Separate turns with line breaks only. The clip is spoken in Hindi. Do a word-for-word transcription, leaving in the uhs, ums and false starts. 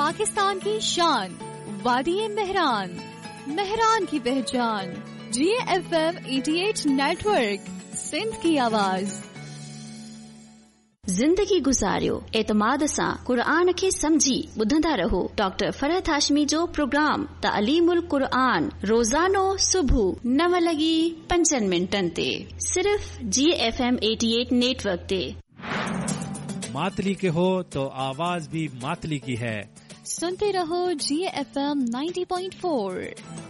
पाकिस्तान की शान, वादी मेहरान, मेहरान की पहचान, जी एफ एम अठासी नेटवर्क, सिंध की आवाज।
ज़िंदगी गुज़ारियो एतमाद सां क़ुरान खे समझी ॿुधंदा रहो। डॉक्टर फरहत हाशमी जो प्रोग्राम तालीमुल क़ुरान रोज़ानो सुबुह नव लॻी पंजनि मिंटनि ते सिर्फ़ जी एफ एम अठासी नेटवर्क ते।
मातली के हो तो आवाज भी मातली की है।
सुनते रहो जी एफ एम नब्बे पॉइंट चार।